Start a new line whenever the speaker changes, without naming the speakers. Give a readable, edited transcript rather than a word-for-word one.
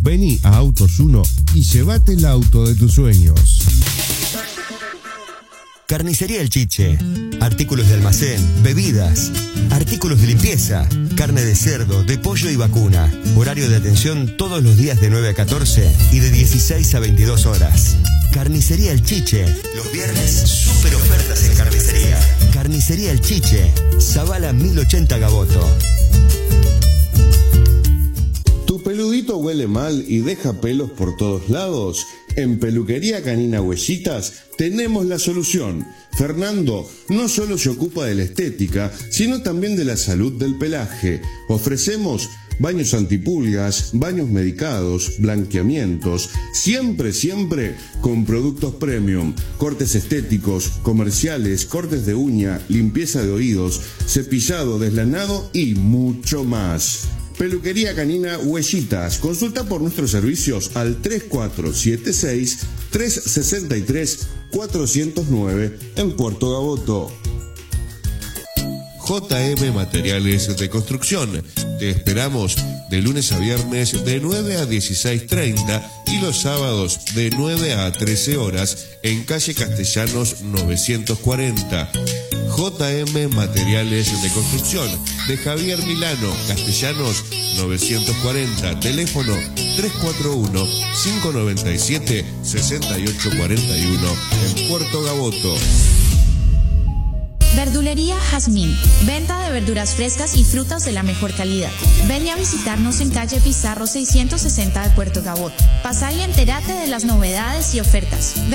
Vení a Autos 1 y llévate el auto de tus sueños.
Carnicería El Chiche. Artículos de almacén, bebidas, artículos de limpieza, carne de cerdo, de pollo y vacuna. Horario de atención todos los días de 9 a 14 y de 16 a 22 horas. Carnicería El Chiche. Los viernes, súper ofertas en carnicería. Carnicería El Chiche. Zabala 1080 Gaboto.
¿Tu peludito huele mal y deja pelos por todos lados? En Peluquería Canina Huellitas tenemos la solución. Fernando no solo se ocupa de la estética, sino también de la salud del pelaje. Ofrecemos baños antipulgas, baños medicados, blanqueamientos, siempre con productos premium, cortes estéticos, comerciales, cortes de uña, limpieza de oídos, cepillado, deslanado y mucho más. Peluquería Canina Huellitas. Consulta por nuestros servicios al 3476-363-409 en Puerto Gaboto.
JM Materiales de Construcción. Te esperamos de lunes a viernes de 9 a 16:30 y los sábados de 9 a 13 horas en calle Castellanos 940. JM Materiales de Construcción de Javier Milano, Castellanos 940, teléfono 341-597-6841 en Puerto Gaboto.
Verdulería Jazmín, venta de verduras frescas y frutas de la mejor calidad. Ven a visitarnos en calle Pizarro 660 de Puerto Gaboto. Pasá y entérate de las novedades y ofertas.